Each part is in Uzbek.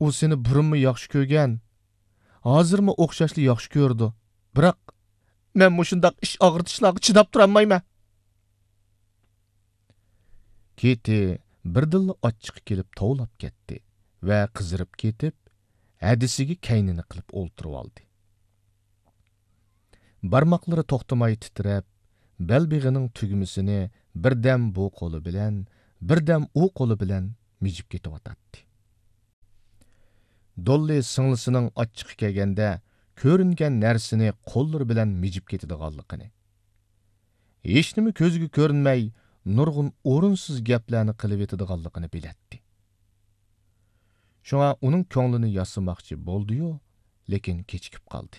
u seni burunmi yaxshi ko'rgan, hozirmi o'xshashli yaxshi ko'rdi. Biroq men mushundaq ish og'ritishlarga chidab turolmayman. Keti birdilla ochiq kelib tovlab ketdi va qizirib ketib, hadisiga kaynini qilib o'ltirib oldi. Barmoqlari to'xtamay titrab, belbig'ining tugmasini birdam bu qo'li bilan, birdam u qo'li bilan mijib ketayotdi. Dolly singlisining ochiq kelganda ko'ringan narsani qo'llari bilan mijib ketadiganligini, hech nima ko'zga ko'rinmay nurg'un o'rinsiz gaplarni qilib etadiganligini bilatdi. Shunga uning ko'nglini yasamoqchi bo'ldi-yu, lekin kechikib qoldi.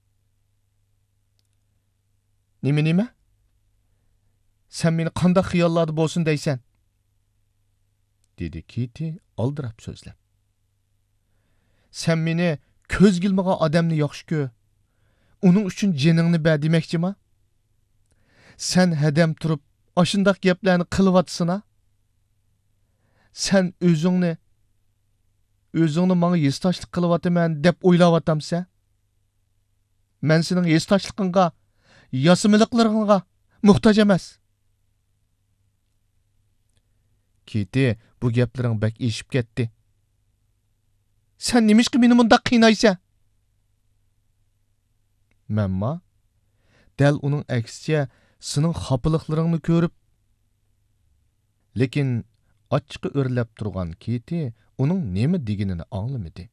Nima? Sen meni qanday xiyollarda bo'lsin deysan? Dedi Kiti aldirab so'zlab. Sen meni ko'z gilmagan odamni yaxshi ko'r. Uning uchun jiningni ber demoqchimi? Sen hadam turib, ashundaq gaplarni qilyapsana? Sen o'zingni menga yestashlik qilyapman deb o'ylayapsan? Men sening yestashligingga, yasimiliklarыңga muhtoj emas. Kiti, bu gaplaring bak eshib ketdi. Sen nimishki meni bunda qiynaysan? Menma, dal uning aksicha sening xapiliklaringni ko'rib, lekin ochiqi o'rlab turgan Kiti uning nima deganini anglamadi.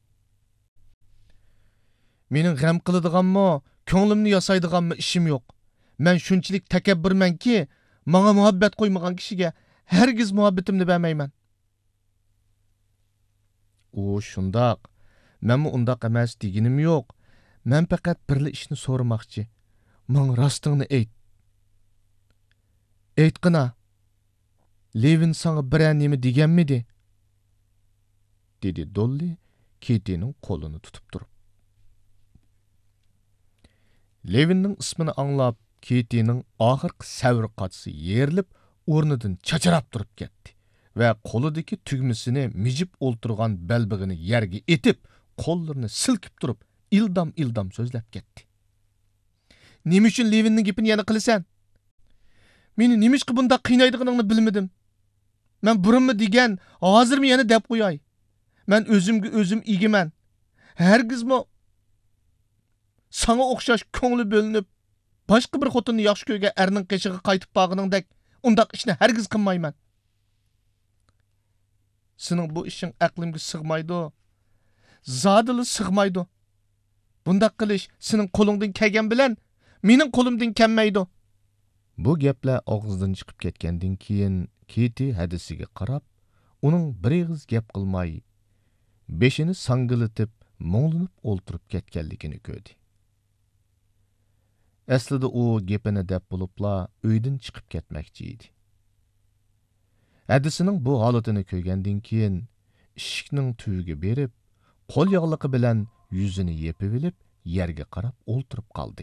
Mening g'am qiladiganmi, ko'nglimni yasaydiganmi ishim yo'q. Men shunchalik takabbirmanki, menga muhabbat qo'ymagan kishiga hargiz muhabbatimni bermayman. U shundoq, menmi undaq emas deganim yo'q. Men faqat birli ishni so'ramoqchi. Menga rostingni ayt. Aytqina. Levin sana biror nima deganmidi? Dedi Dolly Kitining qo'lini tutib turib. Levinning ismini anglab, Kitining oxirgi savr qatisi yerilib, o'rnidan chacharab turib ketdi va qo'lidagi tugmasini mijib o'ltirgan belbig'ini yerga etib, qo'llarini silkib turib, ildam so'zlab ketdi. Nima uchun Levinning gapini yana qilasan? Meni nimishqi bunda qiynaydiganingni bilmadim. Men burunmi degan, hozirmi yana deb qo'yay. Men o'zimga o'zim egiman. Hargizmi sana o'xshash ko'ngli bo'linib, boshqa bir xotinni yaxshi ko'rgan erning qishig'i qaytib bag'iningdek undaq ishni hargiz qilmayman. Sening bu ishing aqlimga sig'maydi. Zodili sig'maydi. Bundaq qilish sening qo'lingdan kelgan bilan mening qo'limdan kelmaydi. Bu gaplar og'zidan chiqib ketgandan keyin Kiti hadisiga qarab, uning bir og'iz gap qilmay, beshini sangilitib, mo'nglinib o'ltirib ketganligini ko'rdi. Aslida u gapini deb bo'libla uydan chiqib ketmoqchi edi. Hadisining bu holatini ko'rgandan keyin eshikning tuyiga berib, qo'l yog'liqi bilan yuzini yepib olib, yerga qarab o'ltirib qoldi.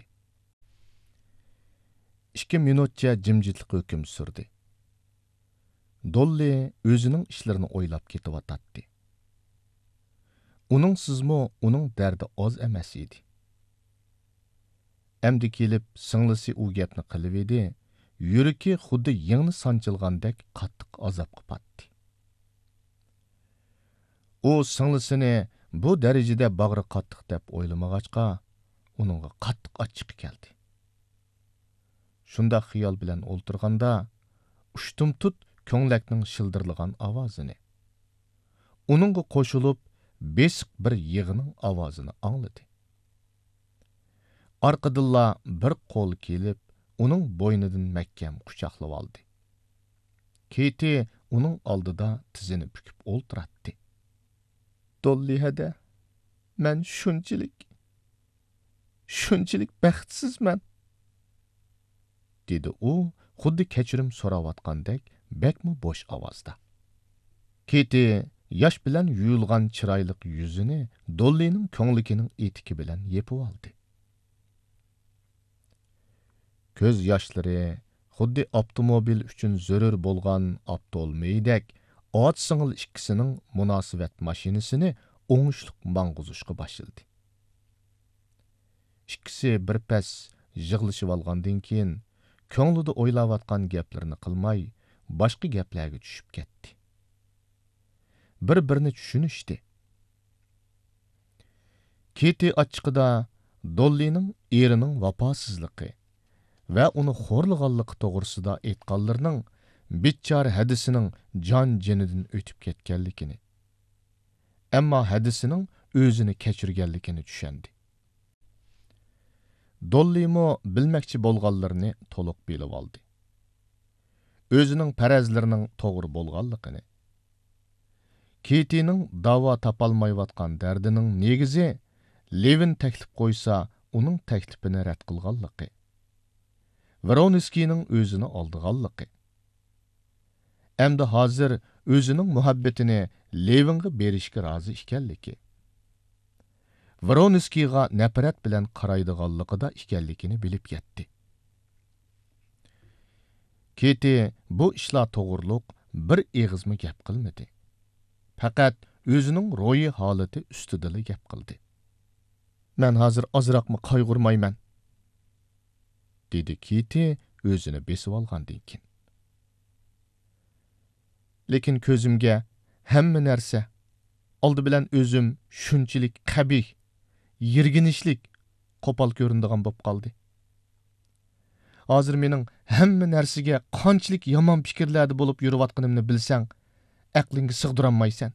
2 minutcha jimjitlik hukm surdi. Dolly o'zining ishlarini o'ylab ketyotdi. Uning sizmi uning dardi oz emas edi. Endi kelib singlisi u gapni qilib edi, yuragi xuddi yengni sanchilgandek qattiq azobga patdi. U singlisini bu darajada bag'ri qattiq deb o'ylamag'achqa, uningga qattiq achchiq keldi. Shunda xiyol bilan o'ltirganda, ushtum tut ko'nglakning shildirlagan ovozini, uningga qo'shilib besiq bir yig'ining ovozini angladi. Arqadilla bir qo'l kelib, uning bo'ynidan mahkam quchoqlab oldi. Kiti uning oldida tizini bukib o'ltiratdi. Dolly hada, men shunchalik baxtsizman, dedi u, xuddi kechirim so'rayotgandek bekmi bo'sh ovozda. Kiti yosh bilan yuyulgan chiroyli yuzini Dollyning ko'nglikining etiki bilan yepib oldi. Ko'z yoshlari xuddi avtomobil uchun zarur bo'lgan avtomobildak ot singil ikkisining munosabat mashinasini oңuşluq mang'uzuşqa başladı. İkisi bir pes yig'lashib olgandan keyin ko'nglida o'ylayotgan gaplarini qilmay boshqa gaplarga tushib ketdi. Bir-birini tushunishdi. Keti ochiqida Dollining erining vafosizligi va uni xo'rlaganligi to'g'risida aytganlarning bechora hadisining jon-jinidan o'tib ketganligini, ammo hadisining o'zini kechirganligini tushundi. Dollimo bilmoqchi bo'lganlarini to'liq bilib oldi. O'zining farazlarining to'g'ri bo'lganligini, Ketining da'vo topolmayotgan dardining negizi Levin taklif qo'ysa, uning taklifini rad qilganligi, Voronskining o'zini oldiganligi, endi hozir o'zining muhabbatini Levinga berishga rozi ekanligi, Voronskiga nafrat bilan qaraydiganligida ekanligini bilib yetdi. Keti bu ishlar to'g'riliq bir eg'izmi gap qilmadi. Faqat o'zining ro'yi holati ustida gap qildi. "Men hozir ozroqmi qayg'urmayman", dedi Keti o'zini besib olgandan keyin. Lekin ko'zimga hamma narsa oldi bilan o'zim shunchalik qabih, yirginishlik, qo'pol ko'rinadigan bo'lib qoldi. Hozir mening hamma narsaga qanchalik yomon fikrlarda bo'lib yurayotganimni bilsang, aqlingga sig'dirolmaysan.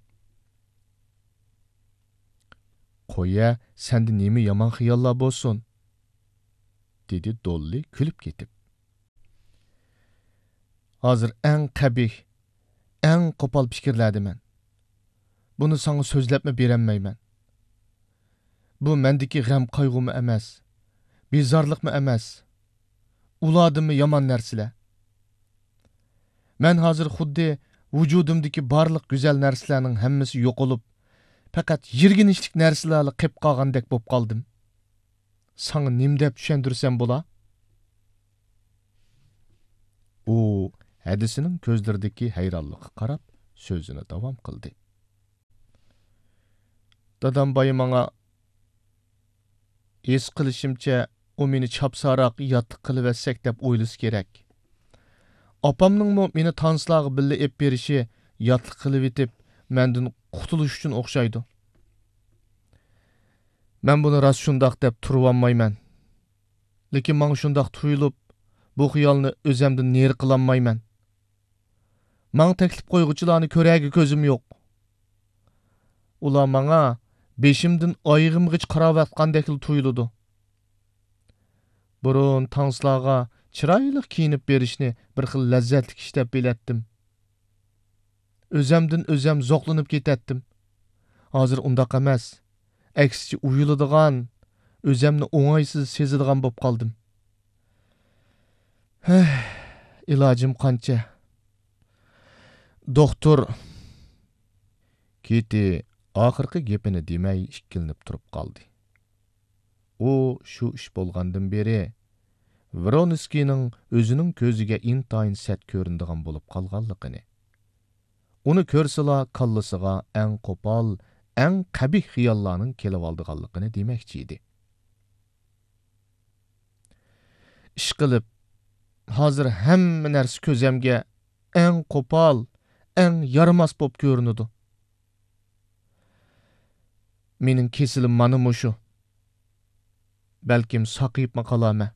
"Qo'ya, senda nima yomon xiyollar bo'lsin?" dedi Dolly kulib ketib. "Hozir eng qabih, eng qo'pol fikrlardaman. Buni sana so'zlabmi berolmayman. Bu mendagi g'am qayg'umi emas, bezorlikmi emas, ulardimi yomon narsalar. Men hozir xuddi vujudimdagi barliq go'zal narsalarning hammasi yo'qolib, faqat yirginishlik narsalarga qilib qolgandek bo'lib qoldim. Sana nim deb tushundirsam bo'la?" U hadisining ko'zlaridagi hayronlikqa qarab so'zini davom qildi. "Dadam boyi menga es qilishimcha, u meni chapsaroq yotib qilib etsak deb o'ylasa kerak. Opamningmi meni tanslag'i billa ep berishi yotib qilib etib, mendan qutulish uchun o'xshaydi. Men buni rost shundoq deb turib olmayman. Lekin menga shundoq tuyulib, bu xiyolni o'zimdan neri qilolmayman. Menga taklif qo'yg'uchilarni ko'raga ko'zim yo'q. Ular menga beshimdan oyog'imgacha qarayotgandek tuyuladi. Burun tanslarga chiroyli kiyinib berishni bir xil lazzatli ish deb biletdim. O'zimdan o'zim zo'qlanib ketatdim. Hozir undaq emas. Aksicha uyuladigan, o'zimni o'ng'aysiz sezadigan bo'lib qoldim. Ilojim qancha? Doktor." Keti oxirgi gapini demay ikkilinib turib qoldi. U shu ish bo'lgandan beri Voronskining o'zining ko'ziga intayin sat ko'rinadigan bo'lib qolganligini, uni ko'rsala kallasiga eng qo'pol, eng qabih xiyollarning kelib oldiganligini demoqchi edi. Ish qilib, hozir hamma narsa ko'zimga eng qo'pol, eng yaramas bo'lib ko'rinadi. Mening kesilim mana mushu. Balkim saqiyibmi qolaman.